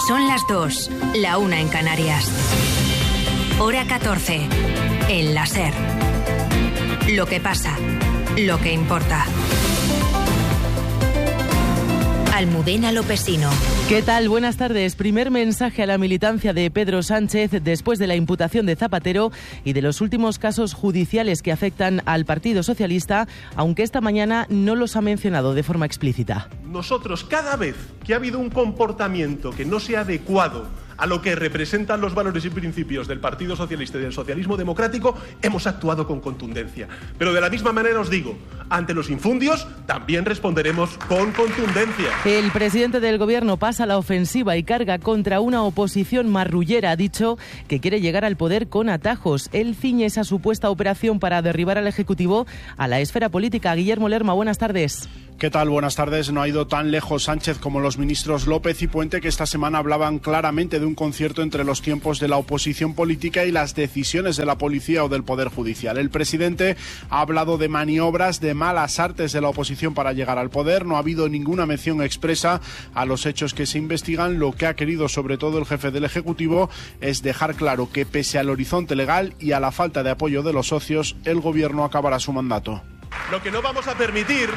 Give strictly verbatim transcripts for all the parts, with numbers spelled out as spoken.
Son las dos, la una en Canarias. Hora catorce, en la SER. Lo que pasa, lo que importa. Almudena Lopesino. ¿Qué tal? Buenas tardes. Primer mensaje a la militancia de Pedro Sánchez después de la imputación de Zapatero y de los últimos casos judiciales que afectan al Partido Socialista, aunque esta mañana no los ha mencionado de forma explícita. Nosotros, cada vez que ha habido un comportamiento que no sea adecuado a lo que representan los valores y principios del Partido Socialista y del socialismo democrático, hemos actuado con contundencia. Pero de la misma manera os digo, ante los infundios también responderemos con contundencia. El presidente del Gobierno pasa a la ofensiva y carga contra una oposición marrullera. Ha dicho que quiere llegar al poder con atajos. Él ciñe esa supuesta operación para derribar al Ejecutivo a la esfera política. Guillermo Lerma, buenas tardes. ¿Qué tal? Buenas tardes. No ha ido tan lejos Sánchez como los ministros López y Puente, que esta semana hablaban claramente de un concierto entre los tiempos de la oposición política y las decisiones de la policía o del Poder Judicial. El presidente ha hablado de maniobras, de malas artes de la oposición para llegar al poder. No ha habido ninguna mención expresa a los hechos que se investigan. Lo que ha querido, sobre todo el jefe del Ejecutivo, es dejar claro que pese al horizonte legal y a la falta de apoyo de los socios, el Gobierno acabará su mandato. Lo que no vamos a permitir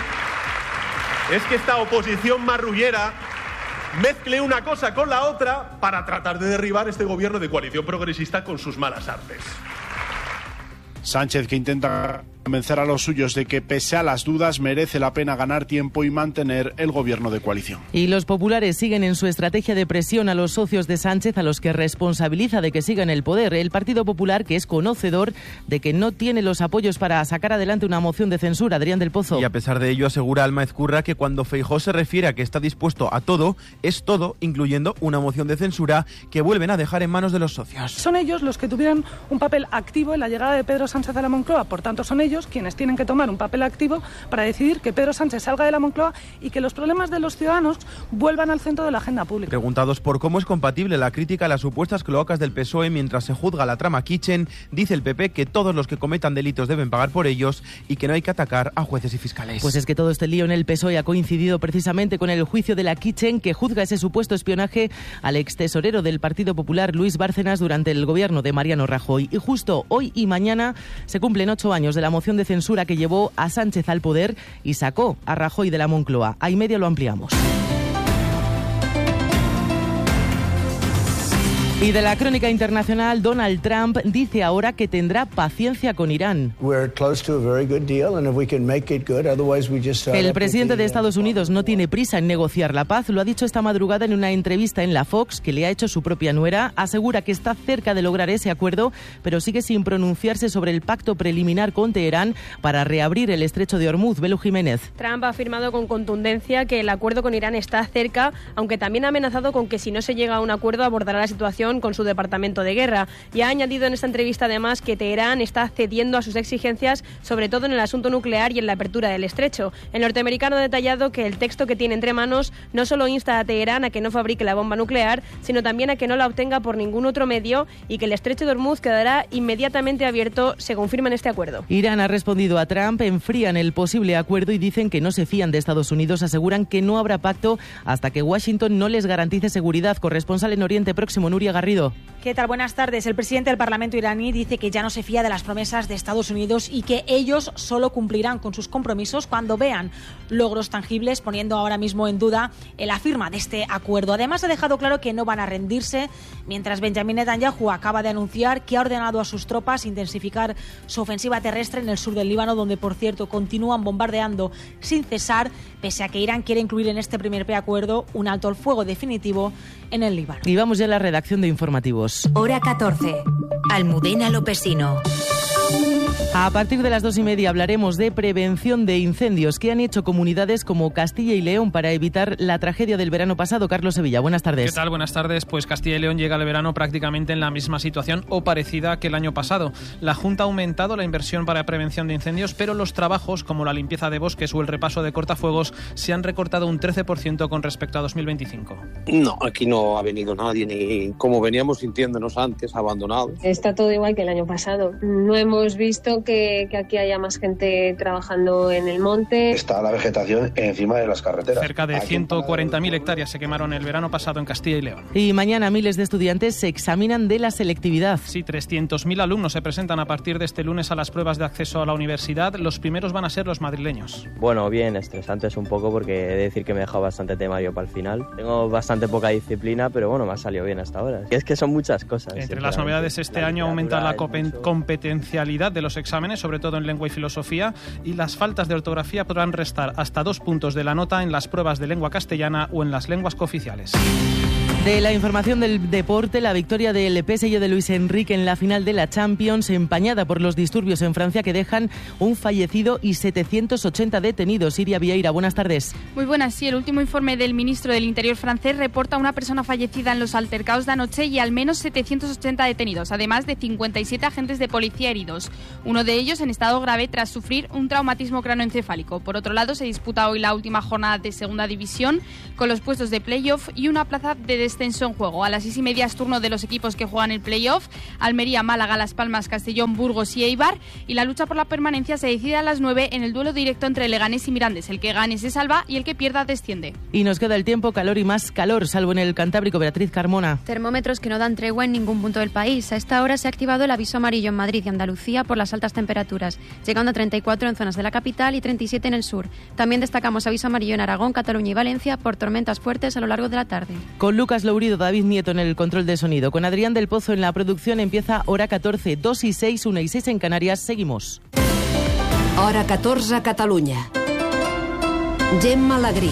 es que esta oposición marrullera mezcle una cosa con la otra para tratar de derribar este gobierno de coalición progresista con sus malas artes. Sánchez, que intenta convencer a los suyos de que pese a las dudas merece la pena ganar tiempo y mantener el gobierno de coalición. Y los populares siguen en su estrategia de presión a los socios de Sánchez, a los que responsabiliza de que sigan el poder. El Partido Popular, que es conocedor de que no tiene los apoyos para sacar adelante una moción de censura. Adrián del Pozo. Y a pesar de ello asegura Alma Ezcurra que cuando Feijóo se refiere a que está dispuesto a todo, es todo, incluyendo una moción de censura que vuelven a dejar en manos de los socios. Son ellos los que tuvieron un papel activo en la llegada de Pedro Sánchez a la Moncloa, por tanto son ellos quienes tienen que tomar un papel activo para decidir que Pedro Sánchez salga de la Moncloa y que los problemas de los ciudadanos vuelvan al centro de la agenda pública. Preguntados por cómo es compatible la crítica a las supuestas cloacas del P S O E mientras se juzga la trama Kitchen, dice el P P que todos los que cometan delitos deben pagar por ellos y que no hay que atacar a jueces y fiscales. Pues es que todo este lío en el P S O E ha coincidido precisamente con el juicio de la Kitchen, que juzga ese supuesto espionaje al extesorero del Partido Popular, Luis Bárcenas, durante el gobierno de Mariano Rajoy. Y justo hoy y mañana se cumplen ocho años de la moción de censura que llevó a Sánchez al poder y sacó a Rajoy de la Moncloa. A y media lo ampliamos. Y de la crónica internacional, Donald Trump dice ahora que tendrá paciencia con Irán. El presidente de Estados Unidos no tiene prisa en negociar la paz. Lo ha dicho esta madrugada en una entrevista en la Fox que le ha hecho su propia nuera. Asegura que está cerca de lograr ese acuerdo, pero sigue sin pronunciarse sobre el pacto preliminar con Teherán para reabrir el estrecho de Hormuz. Belu Jiménez. Trump ha afirmado con contundencia que el acuerdo con Irán está cerca, aunque también ha amenazado con que si no se llega a un acuerdo abordará la situación con su departamento de guerra, y ha añadido en esta entrevista además que Teherán está cediendo a sus exigencias, sobre todo en el asunto nuclear y en la apertura del estrecho. El norteamericano ha detallado que el texto que tiene entre manos no solo insta a Teherán a que no fabrique la bomba nuclear, sino también a que no la obtenga por ningún otro medio y que el estrecho de Hormuz quedará inmediatamente abierto según firman este acuerdo. Irán ha respondido a Trump, enfrían el posible acuerdo y dicen que no se fían de Estados Unidos. Aseguran que no habrá pacto hasta que Washington no les garantice seguridad. Corresponsal en Oriente Próximo, Nuria Garrido. ¿Qué tal? Buenas tardes. El presidente del Parlamento iraní dice que ya no se fía de las promesas de Estados Unidos y que ellos solo cumplirán con sus compromisos cuando vean logros tangibles, poniendo ahora mismo en duda la firma de este acuerdo. Además, ha dejado claro que no van a rendirse, mientras Benjamin Netanyahu acaba de anunciar que ha ordenado a sus tropas intensificar su ofensiva terrestre en el sur del Líbano, donde, por cierto, continúan bombardeando sin cesar, pese a que Irán quiere incluir en este primer preacuerdo un alto al fuego definitivo en el Líbano. Y vamos ya a la redacción de informativos. Hora catorce. Almudena Lopesino. A partir de las dos y media hablaremos de prevención de incendios que han hecho comunidades como Castilla y León para evitar la tragedia del verano pasado. Carlos Sevilla, buenas tardes. ¿Qué tal? Buenas tardes. Pues Castilla y León llega al verano prácticamente en la misma situación o parecida que el año pasado. La Junta ha aumentado la inversión para prevención de incendios, pero los trabajos como la limpieza de bosques o el repaso de cortafuegos se han recortado un trece por ciento con respecto a dos mil veinticinco. No, aquí no ha venido nadie, ni como veníamos sintiéndonos antes, abandonados. Está todo igual que el año pasado. No hemos visto bonito que, que aquí haya más gente trabajando en el monte. Está la vegetación encima de las carreteras. Cerca de ciento cuarenta mil hectáreas se quemaron el verano pasado en Castilla y León. Y mañana miles de estudiantes se examinan de la selectividad. Sí, trescientos mil alumnos se presentan a partir de este lunes a las pruebas de acceso a la universidad. Los primeros van a ser los madrileños. Bueno, bien, estresantes un poco porque he de decir que me he dejado bastante temario para el final. Tengo bastante poca disciplina, pero bueno, me ha salido bien hasta ahora. Es que son muchas cosas. Entre las novedades este año aumenta la competencialidad de los exámenes, sobre todo en lengua y filosofía, y las faltas de ortografía podrán restar hasta dos puntos de la nota en las pruebas de lengua castellana o en las lenguas cooficiales. De la información del deporte, la victoria del P S G de Luis Enrique en la final de la Champions, empañada por los disturbios en Francia que dejan un fallecido y setecientos ochenta detenidos. Iria Vieira, buenas tardes. Muy buenas, sí. El último informe del ministro del Interior francés reporta una persona fallecida en los altercados de anoche y al menos setecientos ochenta detenidos, además de cincuenta y siete agentes de policía heridos. Uno de ellos en estado grave tras sufrir un traumatismo cranoencefálico. Por otro lado, se disputa hoy la última jornada de Segunda División con los puestos de playoff y una plaza de descenso en juego. A las seis y media es turno de los equipos que juegan el playoff: Almería, Málaga, Las Palmas, Castellón, Burgos y Eibar, y la lucha por la permanencia se decide a las nueve en el duelo directo entre Leganés y Mirandés. El que gane se salva y el que pierda desciende. Y nos queda el tiempo, calor y más calor, salvo en el Cantábrico. Beatriz Carmona. Termómetros que no dan tregua en ningún punto del país. A esta hora se ha activado el aviso amarillo en Madrid y Andalucía por las altas temperaturas, llegando a treinta y cuatro en zonas de la capital y treinta y siete en el sur. También destacamos aviso amarillo en Aragón, Cataluña y Valencia por tormentas fuertes a lo largo de la tarde. Con Lucas Lourido, David Nieto en el control de sonido, con Adrián del Pozo en la producción, empieza Hora catorce, dos y seis, una y seis en Canarias. Seguimos. Hora catorze a Catalunya. Gemma Alegrí.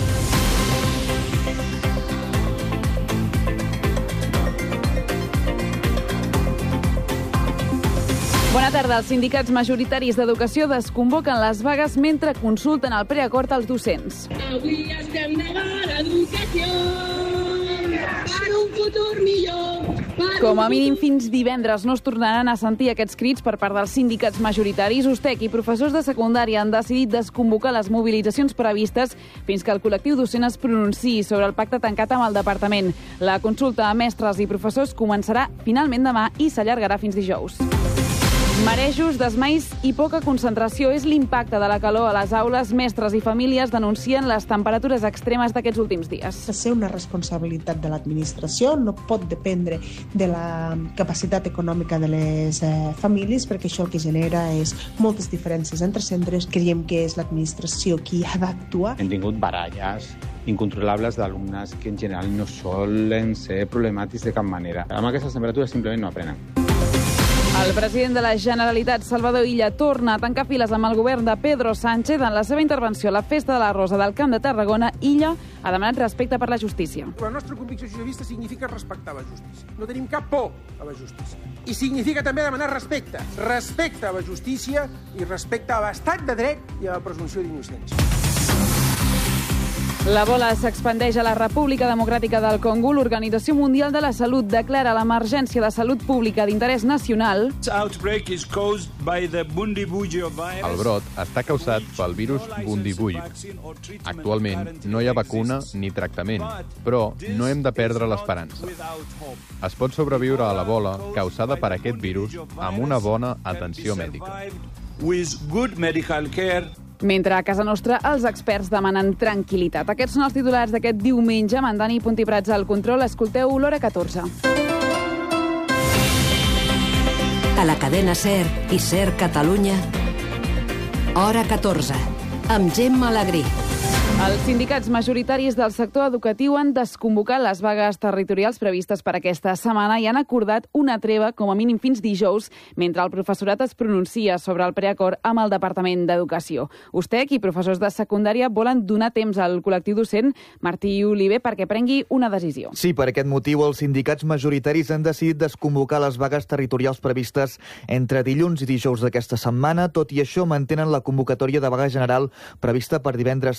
Bona tarda. Els sindicats majoritaris d'educació desconvoquen les vagues mentre consulten el preacord als docents. Avui estem negant l'educació per un futur millor. Com a mínim fins divendres no es tornaran a sentir aquests crits per part dels sindicats majoritaris. USTEC i professors de secundària han decidit desconvocar les mobilitzacions previstes fins que el col·lectiu docent es pronunciï sobre el pacte tancat amb el departament. La consulta a mestres i professors començarà finalment demà i s'allargarà fins dijous. Marejos, desmais i poca concentració és l'impacte de la calor a les aules. Mestres i famílies denuncien les temperatures extremes d'aquests últims dies. Ha de ser una responsabilitat de l'administració, no pot dependre de la capacitat econòmica de les eh, famílies, perquè això el que genera és moltes diferències entre centres. Creiem que és l'administració qui ha d'actuar. Hem tingut baralles incontrolables d'alumnes que en general no solen ser problemàtics de cap manera. Amb aquestes temperatures simplement no aprenen. El president de la Generalitat, Salvador Illa, torna a tancar files amb el govern de Pedro Sánchez. En la seva intervenció a la Festa de la Rosa del Camp de Tarragona, Illa ha demanat respecte per la justícia. La nostra convicció socialista significa respectar la justícia. No tenim cap por a la justícia. I significa també demanar respecte. Respecte a la justícia i respecte a l'estat de dret i a la presumpció d'innocència. L'Ebola s'expandeix a la República Democràtica del Congo. L'Organització Mundial de la Salut declara l'emergència de salut pública d'interès nacional. El brot està causat pel virus Bundibugyo. Actualment no hi ha vacuna ni tractament, però no hem de perdre l'esperança. Es pot sobreviure a l'Ebola causada per aquest virus amb una bona atenció mèdica. Mentre a casa nostra els experts demanen tranquil·litat. Aquests són els titulars d'aquest diumenge. Amb en Dani Puntiprats al control, escolteu l'Hora catorze. A la cadena SER i SER Catalunya, Hora catorze, amb Gemma Alegrí. Els sindicats majoritaris del sector educatiu han desconvocat les vagues territorials previstes per aquesta setmana i han acordat una treva com a mínim fins dijous mentre el professorat es pronuncia sobre el preacord amb el Departament d'Educació. USTEC i professors de secundària volen donar temps al col·lectiu docent, Martí Oliver, perquè prengui una decisió. Sí, per aquest motiu els sindicats majoritaris han decidit desconvocar les vagues territorials previstes entre dilluns i dijous d'aquesta setmana. Tot i això, mantenen la convocatòria de vaga general prevista per divendres cinc de juny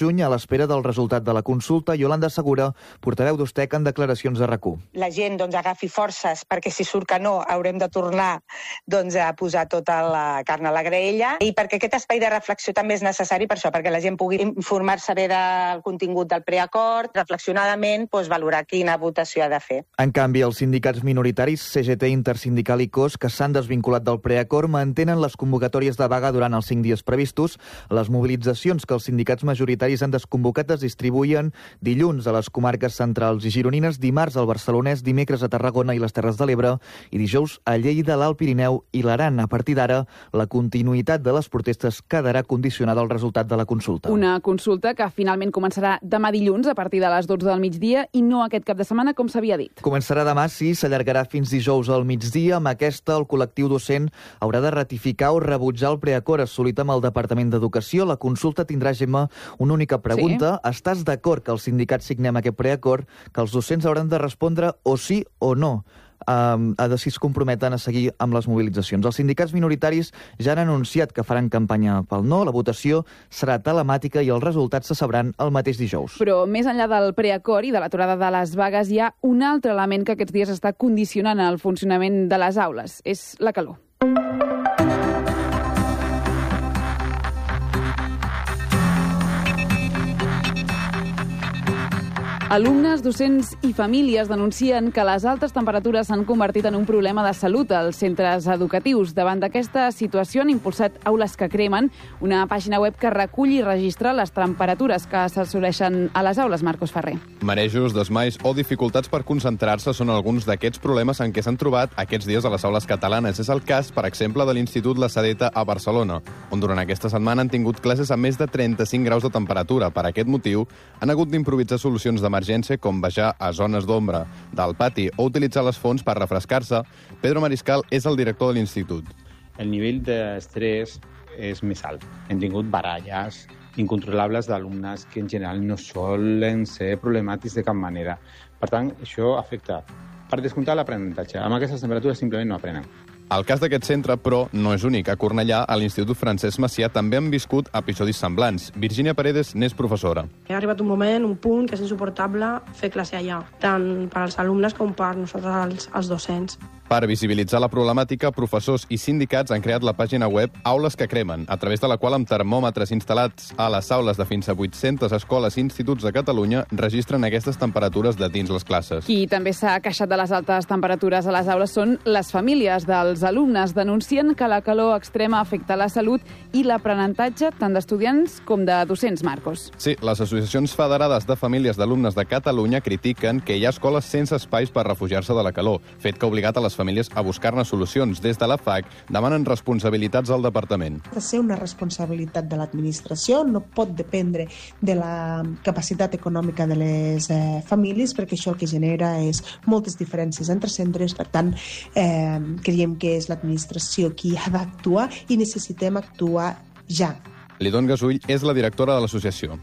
juny, a l'espera del resultat de la consulta. Yolanda Segura, portaveu d'Ustec, en declaracions de RAC u. La gent doncs, agafi forces, perquè si surt que no haurem de tornar doncs, a posar tota la carn a la graella, i perquè aquest espai de reflexió també és necessari per això, perquè la gent pugui informar-se bé del contingut del preacord, reflexionadament doncs, valorar quina votació ha de fer. En canvi, els sindicats minoritaris C G T, Intersindical i C O S, que s'han desvinculat del preacord, mantenen les convocatòries de vaga durant els cinc dies previstos. Les mobilitzacions que els sindicats majoritaris han desconvocat es distribuïen dilluns a les comarques centrals i gironines, dimarts al Barcelonès, dimecres a Tarragona i les Terres de l'Ebre i dijous a Lleida, l'Alt Pirineu i l'Aran. A partir d'ara, la continuïtat de les protestes quedarà condicionada al resultat de la consulta. Una consulta que finalment començarà demà dilluns a partir de les dotze del migdia i no aquest cap de setmana, com s'havia dit. Començarà demà, sí, s'allargarà fins dijous al migdia. Amb aquesta, el col·lectiu docent haurà de ratificar o rebutjar el preacord assolit amb el Departament d'Educació. La consulta tindrà, Gemma, una única pregunta. Sí. Estàs d'acord que els sindicats signem aquest preacord, que els docents hauran de respondre o sí o no um, a de si es comprometen a seguir amb les mobilitzacions. Els sindicats minoritaris ja han anunciat que faran campanya pel no. La votació serà telemàtica i els resultats se sabran el mateix dijous. Però més enllà del preacord i de l'aturada de les vagues, hi ha un altre element que aquests dies està condicionant el funcionament de les aules. És la calor. Alumnes, docents i famílies denuncien que les altes temperatures s'han convertit en un problema de salut als centres educatius. Davant d'aquesta situació han impulsat Aules que cremen, una pàgina web que recull i registra les temperatures que s'assoleixen a les aules. Marcos Ferrer. Marejos, desmais o dificultats per concentrar-se són alguns d'aquests problemes en què s'han trobat aquests dies a les aules catalanes. És el cas, per exemple, de l'Institut La Sedeta a Barcelona, on durant aquesta setmana han tingut classes a més de trenta-cinc graus de temperatura. Per aquest motiu, han hagut d'improvisar solucions d'emergència com baixar a zones d'ombra del pati o utilitzar les fonts per refrescar-se. Pedro Mariscal és el director de l'institut. El nivell d'estrès és més alt. Hem tingut baralles incontrolables d'alumnes que en general no solen ser problemàtics de cap manera. Per tant, això afecta, per descomptar, l'aprenentatge. Amb aquestes temperatures simplement no aprenen. El cas d'aquest centre, però, no és únic. A Cornellà, a l'Institut Francesc Macià, també han viscut episodis semblants. Virginia Paredes n'és professora. Ha arribat un moment, un punt, que és insuportable fer classe allà, tant per als alumnes com per nosaltres, els, els docents. Per visibilitzar la problemàtica, professors i sindicats han creat la pàgina web Aules que cremen, a través de la qual, amb termòmetres instal·lats a les aules de fins a vuit-centes escoles i instituts de Catalunya, registren aquestes temperatures de dins les classes. Qui també s'ha queixat de les altes temperatures a les aules són les famílies dels alumnes. Denuncien que la calor extrema afecta la salut i l'aprenentatge tant d'estudiants com de docents, Marcos. Sí, les associacions federades de famílies d'alumnes de Catalunya critiquen que hi ha escoles sense espais per refugiar-se de la calor, fet que ha obligat a les famílies a buscar-ne solucions. Des de la F A C demanen responsabilitats al departament. Ha de ser una responsabilitat de l'administració, no pot dependre de la capacitat econòmica de les eh, famílies, perquè això el que genera és moltes diferències entre centres. Per tant, eh, creiem que és l'administració qui ha d'actuar i necessitem actuar ja. Lidon Gasull és la directora de l'associació.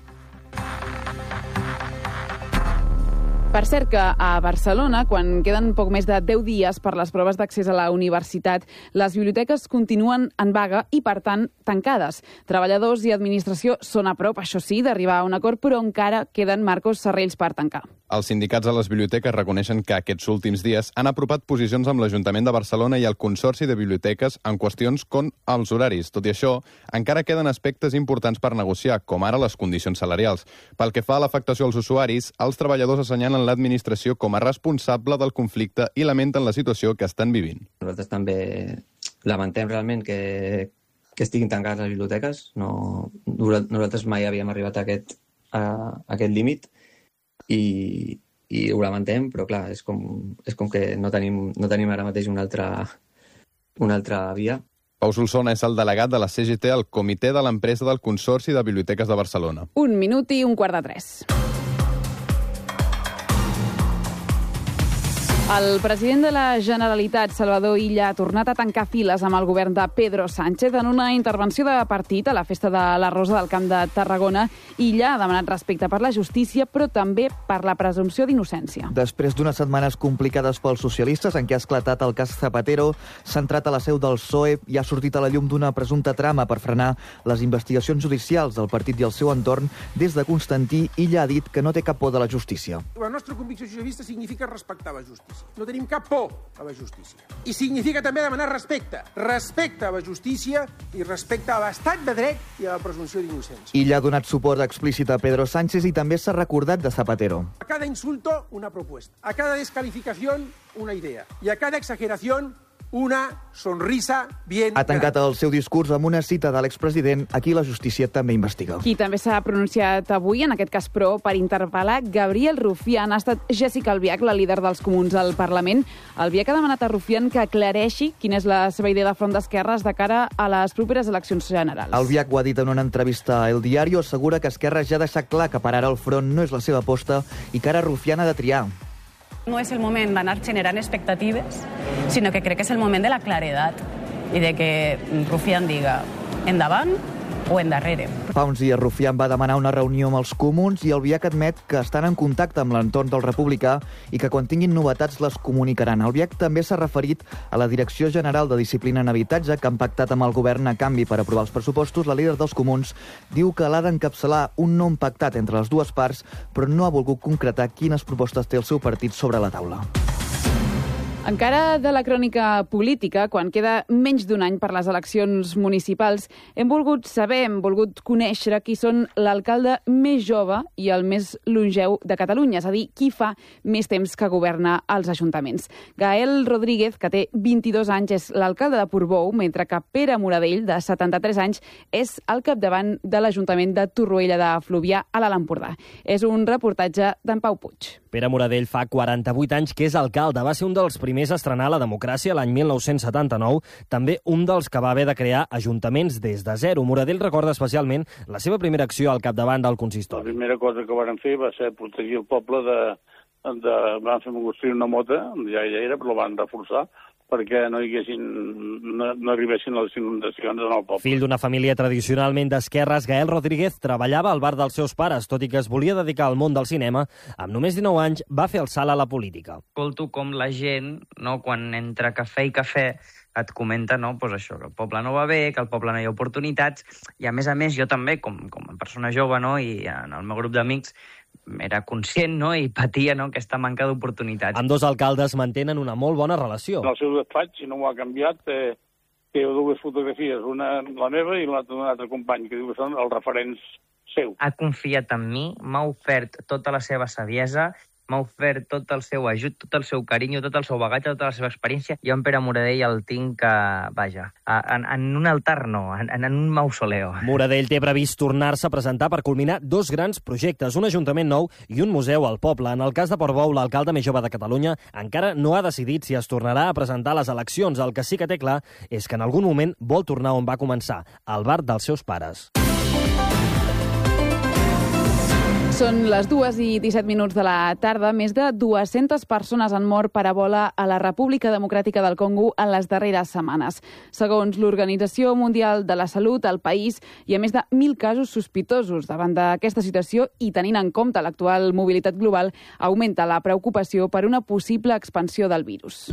Per cert que a Barcelona, quan queden poc més de deu dies per les proves d'accés a la universitat, les biblioteques continuen en vaga i, per tant, tancades. Treballadors i administració són a prop, això sí, d'arribar a un acord, però encara queden, Marcos, serrells per tancar. Els sindicats a les biblioteques reconeixen que aquests últims dies han apropat posicions amb l'Ajuntament de Barcelona i el Consorci de Biblioteques en qüestions com els horaris. Tot i això, encara queden aspectes importants per negociar, com ara les condicions salarials. Pel que fa a l'afectació als usuaris, els treballadors assenyalen l'administració com a responsable del conflicte i lamenten la situació que estan vivint. Nosaltres també lamentem realment que, que estiguin tancades les biblioteques. No, nosaltres mai havíem arribat a aquest, a, a aquest límit i, i ho lamentem, però clar, és com, és com que no tenim, no tenim ara mateix una altra, una altra via. Pau Solsona és el delegat de la C G T al Comitè de l'Empresa del Consorci de Biblioteques de Barcelona. Un minut i un quart de tres. El president de la Generalitat, Salvador Illa, ha tornat a tancar files amb el govern de Pedro Sánchez. En una intervenció de partit a la Festa de la Rosa del Camp de Tarragona, Illa ha demanat respecte per la justícia, però també per la presumpció d'innocència. Després d'unes setmanes complicades pels socialistes, en què ha esclatat el cas Zapatero, s'ha entrat a la seu del P S O E i ha sortit a la llum d'una presumpta trama per frenar les investigacions judicials del partit i el seu entorn. Des de Constantí, Illa ha dit que no té cap por de la justícia. La nostra convicció socialista significa respectar la justícia. No tenim cap por a la justícia. I significa també demanar respecte. Respecte a la justícia i respecte a l'estat de dret i a la presumpció d'innocència. Illa ha donat suport explícit a Pedro Sánchez i també s'ha recordat de Zapatero. A cada insulto, una propuesta. A cada descalificación, una idea. Y a cada exageración, una sonrisa bien Ha tancat el seu discurs amb una cita de l'expresident. Aquí la justícia també investiga. Qui també s'ha pronunciat avui, en aquest cas però, per interpel·lar Gabriel Rufián, ha estat Jéssica Albiach, la líder dels comuns al Parlament. Albiach ha demanat a Rufián que aclareixi quina és la seva idea de front d'esquerres de cara a les properes eleccions generals. Albiach ho ha dit en una entrevista a El Diario, assegura que Esquerra ja ha deixat clar que per ara el front no és la seva aposta i que ara Rufián ha de triar. No és el moment d'anar generant expectatives, sinó que crec que és el moment de la claredat i de que Rufián diga endavant o endarrere. Fa uns dies Rufián va demanar una reunió amb els comuns i Albiach admet que estan en contacte amb l'entorn del republicà i que quan tinguin novetats les comunicaran. Albiach també s'ha referit a la Direcció General de Disciplina en Habitatge que han pactat amb el govern a canvi per aprovar els pressupostos. La líder dels comuns diu que l'ha d'encapçalar un nom pactat entre les dues parts, però no ha volgut concretar quines propostes té el seu partit sobre la taula. Encara de la crònica política, quan queda menys d'un any per les eleccions municipals, hem volgut saber, hem volgut conèixer qui són l'alcalde més jove i el més longeu de Catalunya, és a dir, qui fa més temps que governa als ajuntaments. Gael Rodríguez, que té vint-i-dos anys, és l'alcalde de Portbou, mentre que Pere Moradell, de setanta-tres anys, és al capdavant de l'Ajuntament de Torroella de Fluvià, a l'Alt Empordà. És un reportatge d'en Pau Puig. Pere Moradell fa quaranta-vuit anys que és alcalde. Va ser un dels primers a estrenar la democràcia l'any mil nou-cents setanta-nou, també un dels que va haver de crear ajuntaments des de zero. Moradell recorda especialment la seva primera acció al capdavant del consistori. La primera cosa que van fer va ser protegir el poble de... de van fer construir una mota, ja, ja era, però la van reforçar, perquè no, hi haguessin, no, no arribessin les inundacions en el poble. Fill d'una família tradicionalment d'esquerres, Gael Rodríguez treballava al bar dels seus pares, tot i que es volia dedicar al món del cinema. Amb només dinou anys va fer el salt a la política. Escolto com la gent, no, quan entre cafè i cafè, et comenta, no, pues això, que el poble no va bé, que al poble no hi ha oportunitats, i a més a més jo també, com, com a persona jove, no, i en el meu grup d'amics, era conscient, no?, i patia, no?, aquesta manca d'oportunitats. Amb dos alcaldes mantenen una molt bona relació. En el seu despatx, si no ho ha canviat, eh, té dues fotografies, una la meva i l'altra d'un altre company, que diu que són els referents seus. Ha confiat en mi, m'ha ofert tota la seva saviesa, m'ha ofert tot el seu ajut, tot el seu carinyo, tot el seu bagatge, tota la seva experiència. Jo en Pere Moradell el tinc, a, vaja, a, en, en un altar no, en, en un mausoleo. Moradell té previst tornar-se a presentar per culminar dos grans projectes, un ajuntament nou i un museu al poble. En el cas de Portbou, l'alcalde més jove de Catalunya encara no ha decidit si es tornarà a presentar a les eleccions. El que sí que té clar és que en algun moment vol tornar on va començar, al bar dels seus pares. Són les dues i disset minuts de la tarda. Més de dues-centes persones han mort per ebola a la República Democràtica del Congo en les darreres setmanes. Segons l'Organització Mundial de la Salut, al país hi ha més de mil casos sospitosos. Davant d'aquesta situació i tenint en compte l'actual mobilitat global, augmenta la preocupació per una possible expansió del virus.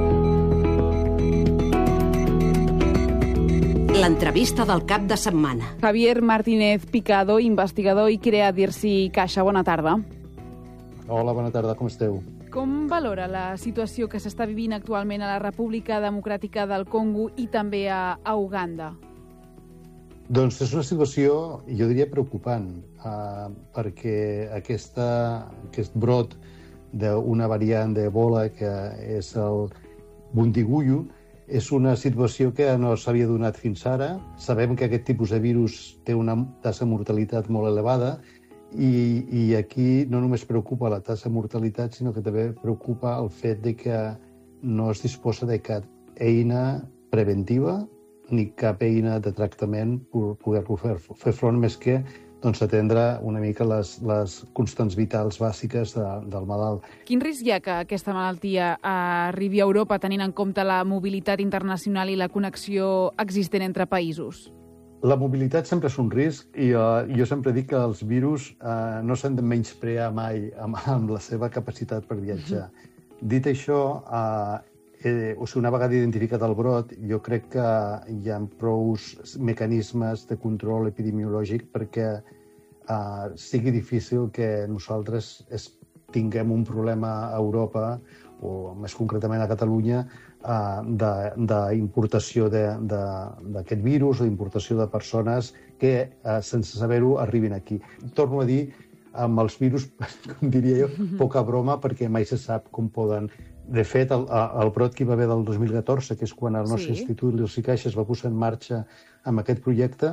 L'entrevista del cap de setmana. Javier Martínez Picado, investigador i crea d'Irsi Caixa. Bona tarda. Hola, bona tarda, com esteu? Com valora la situació que s'està vivint actualment a la República Democràtica del Congo i també a, a Uganda? Doncs és una situació, jo diria, preocupant, eh, perquè aquesta, aquest brot d'una variant d'Ebola, que és el Bundibugyo, és una situació que no s'havia donat fins ara. Sabem que aquest tipus de virus té una tassa de mortalitat molt elevada i, i aquí no només preocupa la tassa de mortalitat, sinó que també preocupa el fet de que no es disposa de cap eina preventiva ni cap eina de tractament per poder-lo fer, fer front més que doncs, atendre una mica les, les constants vitals bàsiques de, del malalt. Quin risc hi ha que aquesta malaltia arribi a Europa tenint en compte la mobilitat internacional i la connexió existent entre països? La mobilitat sempre és un risc i uh, jo sempre dic que els virus uh, no s'han de menysprear mai amb, amb la seva capacitat per viatjar. Mm-hmm. Dit això, uh, Eh, o sigui, una vegada identificat el brot, jo crec que hi ha prou mecanismes de control epidemiològic perquè eh, sigui difícil que nosaltres es, tinguem un problema a Europa, o més concretament a Catalunya, eh, d'importació d'aquest virus o d'importació de persones que, eh, sense saber-ho, arribin aquí. Torno a dir, amb els virus, com diria jo, poca broma, perquè mai se sap com poden. De fet, el, el brot que hi va haver del dos mil catorze, que és quan el nostre sí. Institut Lils i Caixa es va posar en marxa amb aquest projecte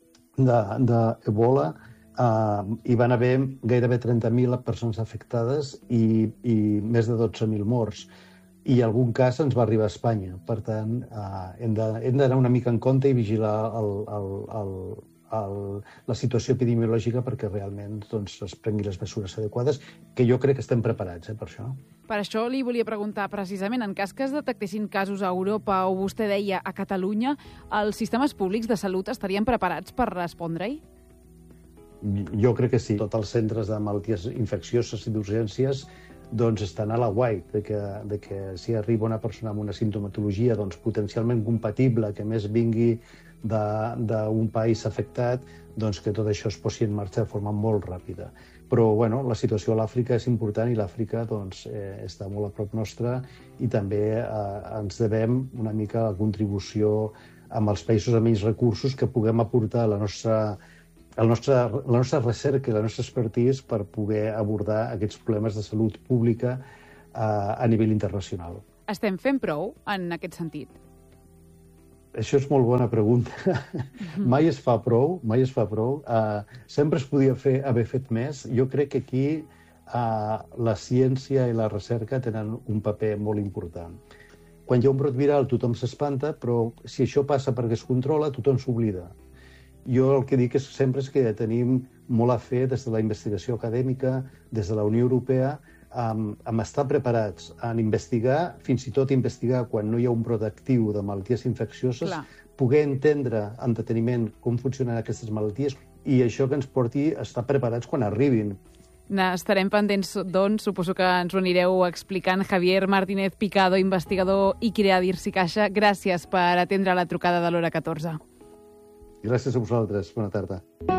d'Ebola, eh, hi van haver gairebé trenta mil persones afectades i, i més de dotze mil morts. I algun cas ens va arribar a Espanya. Per tant, eh, hem d'anar una mica en compte i vigilar el, el, el, el, la situació epidemiològica perquè realment doncs, es prengui les mesures adequades, que jo crec que estem preparats eh, per això. Per això li volia preguntar precisament, en cas que es detectessin casos a Europa o vostè deia a Catalunya, els sistemes públics de salut estarien preparats per respondre-hi? Jo crec que sí. Tots els centres de malalties infeccioses i d'urgències doncs estan a la guai de que, de que si arriba una persona amb una sintomatologia doncs, potencialment compatible, que més vingui d'un país afectat, doncs que tot això es posi en marxa de forma molt ràpida. Però bueno, la situació a l'Àfrica és important i l'Àfrica doncs, eh, està molt a prop nostra i també eh, ens devem una mica la contribució amb els països amb menys recursos que puguem aportar la nostra, el nostre, la nostra recerca i la nostra expertise per poder abordar aquests problemes de salut pública eh, a nivell internacional. Estem fent prou en aquest sentit? Això és molt bona pregunta. Mm-hmm. Mai es fa prou, mai es fa prou. Uh, sempre es podia fer, haver fet més. Jo crec que aquí uh, la ciència i la recerca tenen un paper molt important. Quan hi ha un brot viral tothom s'espanta, però si això passa perquè es controla, tothom s'oblida. Jo el que dic és, sempre és que tenim molt a fer des de la investigació acadèmica, des de la Unió Europea, amb, amb estar preparats en investigar, fins i tot investigar quan no hi ha un brot actiu de malalties infeccioses, Clar. Poder entendre amb deteniment com funcionen aquestes malalties i això que ens porti a estar preparats quan arribin. Estarem pendents, doncs, suposo que ens ho anireu explicant. Javier Martínez Picado, investigador i crea d'Irsi Caixa, gràcies per atendre la trucada de l'hora catorze. Gràcies a vosaltres. Bona tarda.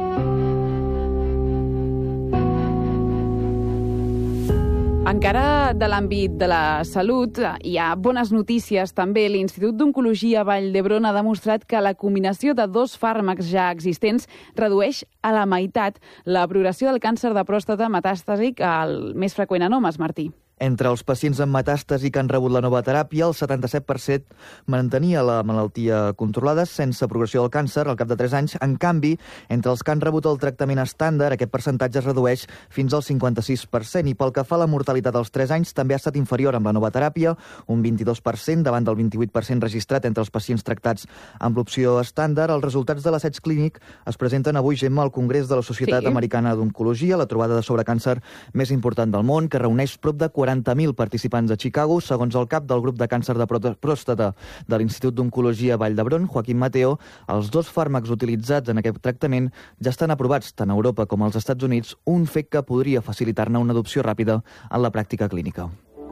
Encara de l'àmbit de la salut, hi ha bones notícies també. L'Institut d'Oncologia Vall d'Hebron ha demostrat que la combinació de dos fàrmacs ja existents redueix a la meitat la progressió del càncer de pròstata metàstasic, el més freqüent en homes, Martí. Entre els pacients amb metàstasi que han rebut la nova teràpia, el setanta-set per cent mantenia la malaltia controlada sense progressió del càncer al cap de tres anys. En canvi, entre els que han rebut el tractament estàndard, aquest percentatge es redueix fins al cinquanta-sis per cent. I pel que fa a la mortalitat als tres anys, també ha estat inferior amb la nova teràpia, un vint-i-dos per cent davant del vint-i-vuit per cent registrat entre els pacients tractats amb l'opció estàndard. Els resultats de l'assaig clínic es presenten avui, Gemma, al Congrés de la Societat sí. Americana d'Oncologia, la trobada de sobrecàncer més important del món, que reuneix prop de quaranta mil participants a Chicago. Segons el cap del grup de càncer de pròstata de l'Institut d'Oncologia Vall d'Hebron, Joaquim Mateo, els dos fàrmacs utilitzats en aquest tractament ja estan aprovats tant a Europa com als Estats Units, un fet que podria facilitar-ne una adopció ràpida en la pràctica clínica.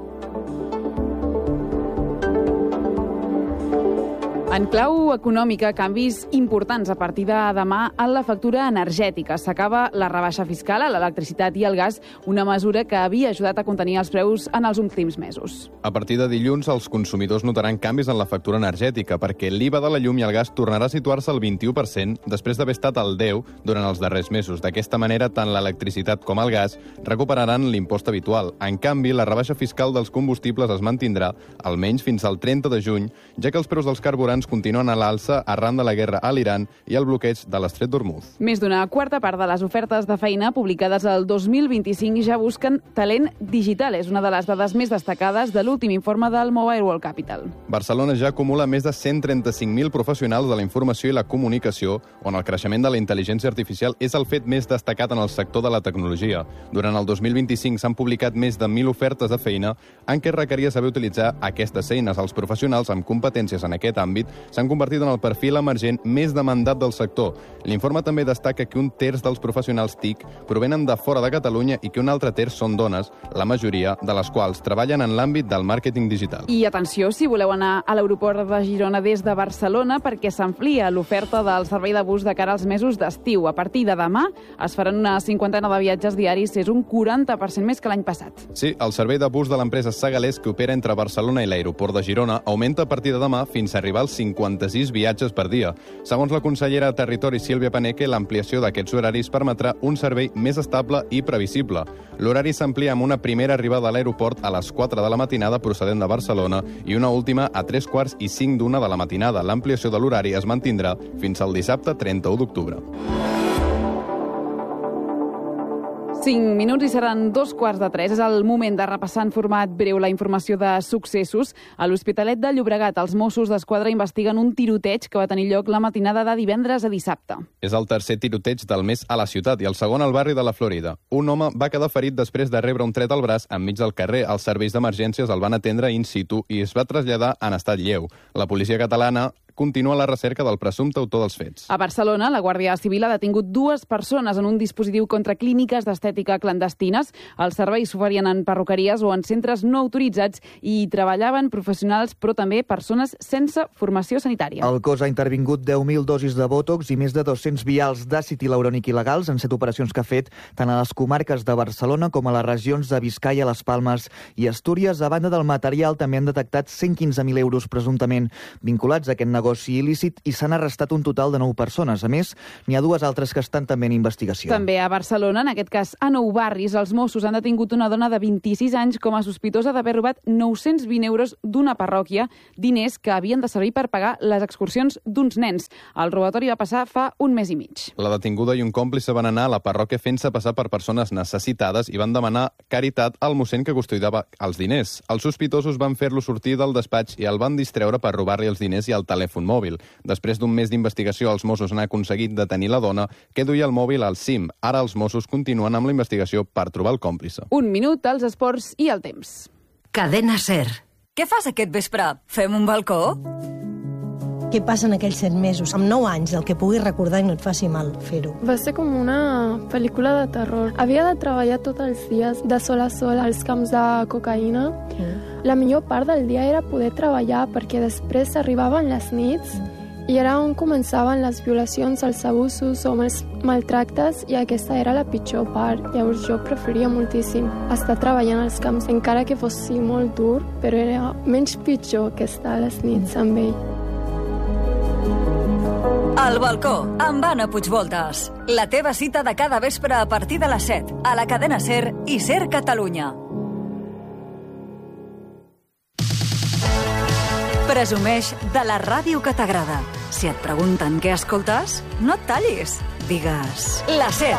En clau econòmica, canvis importants a partir de demà en la factura energètica. S'acaba la rebaixa fiscal a l'electricitat i el gas, una mesura que havia ajudat a contenir els preus en els últims mesos. A partir de dilluns, els consumidors notaran canvis en la factura energètica perquè l'I V A de la llum i el gas tornarà a situar-se al vint-i-u per cent després d'haver estat al deu per cent durant els darrers mesos. D'aquesta manera, tant l'electricitat com el gas recuperaran l'impost habitual. En canvi, la rebaixa fiscal dels combustibles es mantindrà almenys fins al trenta de juny, ja que els preus dels carburants exportacions continuen a l'alça arran de la guerra a l'Iran i el bloqueig de l'Estret d'Hormuz. Més d'una quarta part de les ofertes de feina publicades el dos mil vint-i-cinc ja busquen talent digital. És una de les dades més destacades de l'últim informe del Mobile World Capital. Barcelona ja acumula més de cent trenta-cinc mil professionals de la informació i la comunicació, on el creixement de la intel·ligència artificial és el fet més destacat en el sector de la tecnologia. Durant el dos mil vint-i-cinc s'han publicat més de mil ofertes de feina en què requeria saber utilitzar aquestes eines. Els professionals amb competències en aquest àmbit s'han convertit en el perfil emergent més demandat del sector. L'informe també destaca que un terç dels professionals T I C provenen de fora de Catalunya i que un altre terç són dones, la majoria de les quals treballen en l'àmbit del màrqueting digital. I atenció, si voleu anar a l'aeroport de Girona des de Barcelona, perquè s'amplia l'oferta del servei de bus de cara als mesos d'estiu. A partir de demà es faran una cinquantena de viatges diaris, és un quaranta per cent més que l'any passat. Sí, el servei de bus de l'empresa Segalés, que opera entre Barcelona i l'aeroport de Girona, augmenta a partir de demà fins a arribar als cinquanta-sis viatges per dia. Segons la consellera de Territori Sílvia Paneque, l'ampliació d'aquests horaris permetrà un servei més estable i previsible. L'horari s'amplia amb una primera arribada a l'aeroport a les quatre de la matinada procedent de Barcelona i una última a tres quarts i cinc d'una de la matinada. L'ampliació de l'horari es mantindrà fins al dissabte trenta-u d'octubre. cinc minuts i seran dos quarts de tres. És el moment de repassar en format breu la informació de successos. A l'Hospitalet de Llobregat, els Mossos d'Esquadra investiguen un tiroteig que va tenir lloc la matinada de divendres a dissabte. És el tercer tiroteig del mes a la ciutat i el segon al barri de la Florida. Un home va quedar ferit després de rebre un tret al braç enmig del carrer. Els serveis d'emergències el van atendre in situ i es va traslladar en estat lleu. La policia catalana continua la recerca del presumpte autor dels fets. A Barcelona, la Guàrdia Civil ha detingut dues persones en un dispositiu contra clíniques d'estètica clandestines. Els serveis s'oferien en perruqueries o en centres no autoritzats i hi treballaven professionals, però també persones sense formació sanitària. El cos ha intervingut deu mil dosis de Botox i més de dos-cents vials d'àcid hialurònic il·legals en set operacions que ha fet tant a les comarques de Barcelona com a les regions de Biscaia, Les Palmes i Astúries. A banda del material, també han detectat cent quinze mil euros presumptament vinculats a aquest negoci negoci il·lícit i s'han arrestat un total de nou persones. A més, n'hi ha dues altres que estan també en investigació. També a Barcelona, en aquest cas a Nou Barris, els Mossos han detingut una dona de vint-i-sis anys com a sospitosa d'haver robat nou-cents vint euros d'una parròquia, diners que havien de servir per pagar les excursions d'uns nens. El robatori va passar fa un mes i mig. La detinguda i un còmplice van anar a la parròquia fent-se passar per persones necessitades i van demanar caritat al mossèn que custodiava els diners. Els sospitosos van fer-lo sortir del despatx i el van distreure per robar-li els diners i el telèfon mòbil. Després d'un mes d'investigació, els Mossos han aconseguit detenir la dona que duia el mòbil al cim. Ara els Mossos continuen amb la investigació per trobar el còmplice. Un minut als esports i el temps. Cadena SER. Què fas aquest vespre? Fem un balcó? Què passa en aquells set mesos? Amb nou anys, el que puguis recordar i no et faci mal fer-ho. Va ser com una pel·lícula de terror. Havia de treballar tots els dies, de sol a sol, als camps de cocaïna. Mm. La millor part del dia era poder treballar perquè després arribaven les nits i era on començaven les violacions, els abusos o els maltractes i aquesta era la pitjor part. Llavors jo preferia moltíssim estar treballant als camps, encara que fos molt dur, però era menys pitjor que estar a les nits amb ell. Al balcó, amb Anna Puigvoltes. La teva cita de cada vespre a partir de les set, a la cadena SER i SER Catalunya. Presumeix de la ràdio que t'agrada. Si et pregunten què escoltes, no et tallis. Digues la SER.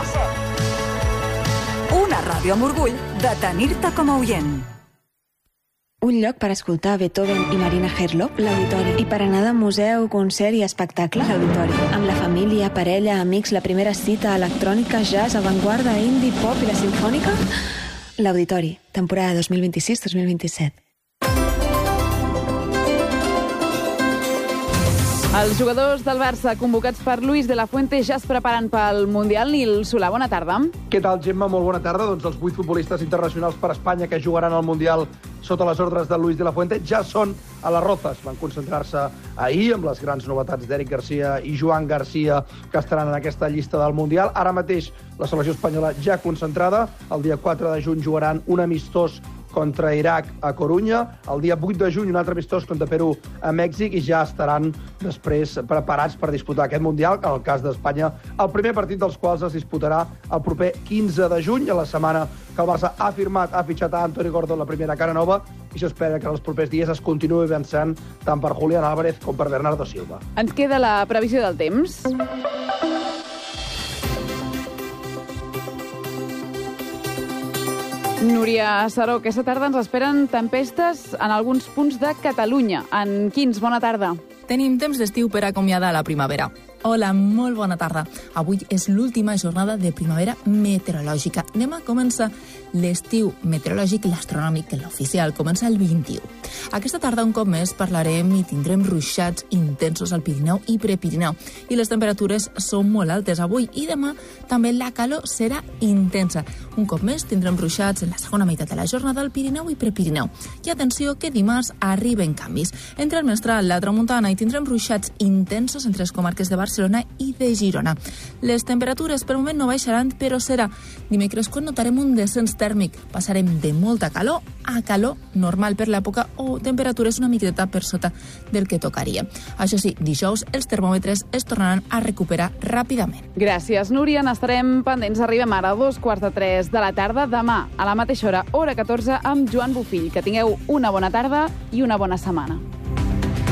Una ràdio amb orgull de tenir-te com a oient. Un lloc per escoltar Beethoven i Marina Herlop, l'Auditori. I per anar de museu, concert i espectacle, l'Auditori. Amb la família, parella, amics, la primera cita, electrònica, jazz, avantguarda, indie, pop i la simfònica, l'Auditori. Temporada dos mil vint-i-sis dos mil vint-i-set. Els jugadors del Barça convocats per Luis de la Fuente ja es preparen pel Mundial. Nil Solà, bona tarda. Què tal, Gemma? Molt bona tarda. Doncs els vuit futbolistes internacionals per Espanya que jugaran al Mundial sota les ordres de Luis de la Fuente ja són a les Rozas. Van concentrar-se ahir amb les grans novetats d'Eric Garcia i Joan Garcia que estaran en aquesta llista del Mundial. Ara mateix la selecció espanyola ja concentrada. El dia quatre de juny jugaran un amistós contra Iraq a Corunya, el dia vuit de juny un altre amistós contra Perú a Mèxic, i ja estaran després preparats per disputar aquest Mundial, en el cas d'Espanya, el primer partit dels quals es disputarà el proper quinze de juny, a la setmana que el Barça ha firmat, ha fitxat a Antoni Gordon, la primera cara nova, i s'espera que en els propers dies es continuï avançant tant per Julián Álvarez com per Bernardo Silva. Ens queda la previsió del temps. Núria Saró, aquesta tarda ens esperen tempestes en alguns punts de Catalunya. En quins? Bona tarda. Tenim temps d'estiu per acomiadar la primavera. Hola, molt bona tarda. Avui és l'última jornada de primavera meteorològica. Demà comença l'estiu meteorològic, l'astronòmic, l'oficial, comença el vint-i-u. Aquesta tarda, un cop més, parlarem i tindrem ruixats intensos al Pirineu i Prepirineu. I les temperatures són molt altes avui i demà també la calor serà intensa. Un cop més, tindrem ruixats en la segona meitat de la jornada al Pirineu i Prepirineu. I atenció que dimarts arriben canvis. Entre el Mestral, la Tramuntana, i tindrem ruixats intensos entre les comarques de Barcelona i de Girona. Les temperatures per moment no baixaran, però serà dimecres quan notarem un descens tèrmic. Passarem de molta calor a calor normal per l'època o temperatures una miqueta per sota del que tocaria. Això sí, dijous els termòmetres es tornaran a recuperar ràpidament. Gràcies, Núria. N'estarem pendents. Arribem ara a dos quarts de tres de la tarda. Demà, a la mateixa hora, hora catorze, amb Joan Bofill. Que tingueu una bona tarda i una bona setmana.